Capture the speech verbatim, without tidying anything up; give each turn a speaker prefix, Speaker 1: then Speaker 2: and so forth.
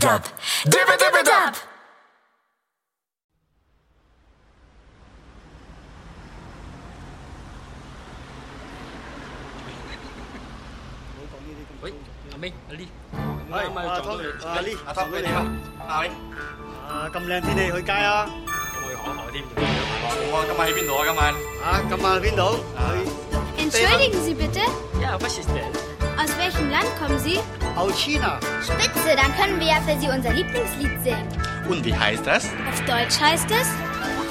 Speaker 1: Dibbe-Dab, Dibbe-Dibbe-Dab.
Speaker 2: 喂，阿明，阿 Lee，
Speaker 3: 喂，阿 Tommy，阿 Lee， 阿 Tommy 點啊？阿 Lee， 啊咁靚天氣去街啊？
Speaker 2: 咁我要行海添。
Speaker 3: 我今晚去邊度啊？今晚啊，今晚去邊度？去
Speaker 4: Entschuldigen Sie bitte?
Speaker 2: Ja, was ist denn?
Speaker 4: Aus welchem Land kommen Sie?
Speaker 3: Aus China.
Speaker 4: Spitze, dann können wir ja für Sie unser Lieblingslied singen.
Speaker 3: Und wie heißt das?
Speaker 4: Auf Deutsch heißt es